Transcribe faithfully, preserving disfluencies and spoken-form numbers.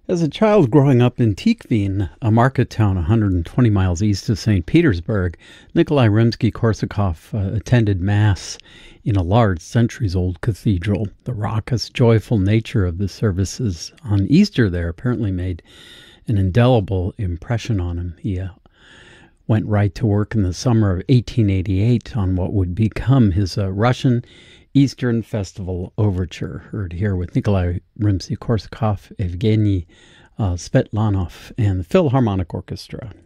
As a child growing up in Tikhvin, a market town one hundred twenty miles east of Saint Petersburg, Nikolai Rimsky-Korsakov uh, attended Mass in a large, centuries-old cathedral. The raucous, joyful nature of the services on Easter there apparently made an indelible impression on him. He uh, went right to work in the summer of eighteen eighty-eight on what would become his uh, Russian Eastern Festival Overture, heard here with Nikolai Rimsky-Korsakov, Evgeny uh, Svetlanov, and the Philharmonic Orchestra.